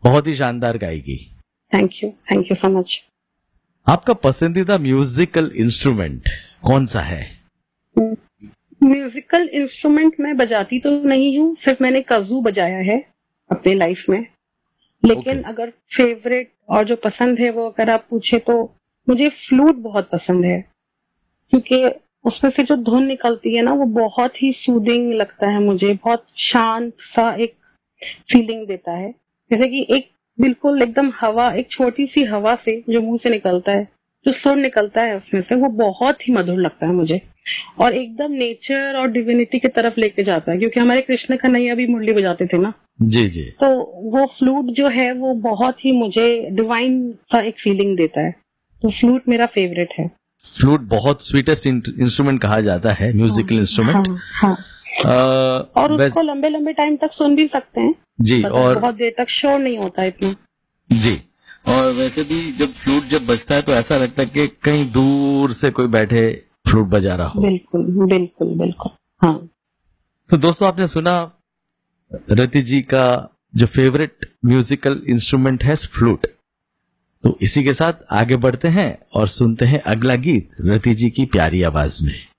बहुत ही शानदार गाएगी। Thank you so much. आपका पसंदीदा म्यूजिकल इंस्ट्रूमेंट कौन सा है? म्यूजिकल इंस्ट्रूमेंट मैं बजाती तो नहीं हूँ, सिर्फ मैंने कज़ू बजाया है अपने लाइफ में। लेकिन अगर फेवरेट और जो पसंद है वो अगर आप पूछे तो मुझे फ्लूट बहुत पसंद है, क्योंकि उसमें से जो धुन निकलती है ना वो बहुत ही सूदिंग लगता है मुझे, बहुत शांत सा एक फीलिंग देता है। जैसे कि एक बिल्कुल एकदम हवा, एक छोटी सी हवा से जो मुंह से निकलता है, जो सुर निकलता है उसमें से, वो बहुत ही मधुर लगता है मुझे और एकदम नेचर और डिविनिटी की तरफ लेके जाता है। क्योंकि हमारे कृष्ण कन्हैया भी मुरली बजाते थे ना, जी जी, तो वो फ्लूट जो है वो बहुत ही मुझे डिवाइन सा एक फीलिंग देता है, तो फ्लूट मेरा फेवरेट है। फ्लूट बहुत स्वीटेस्ट इंस्ट्रूमेंट कहा जाता है, म्यूजिकल इंस्ट्रूमेंट। हाँ। और उसको लंबे लंबे टाइम तक सुन भी सकते हैं जी, और बहुत देर तक शोर नहीं होता इतना। जी, और वैसे भी जब फ्लूट जब बजता है तो ऐसा लगता है कि कहीं दूर से कोई बैठे फ्लूट बजा रहा हो। बिल्कुल बिल्कुल बिल्कुल, हाँ। तो दोस्तों, आपने सुना रति जी का जो फेवरेट म्यूजिकल इंस्ट्रूमेंट है फ्लूट। तो इसी के साथ आगे बढ़ते हैं और सुनते हैं अगला गीत रति जी की प्यारी आवाज में।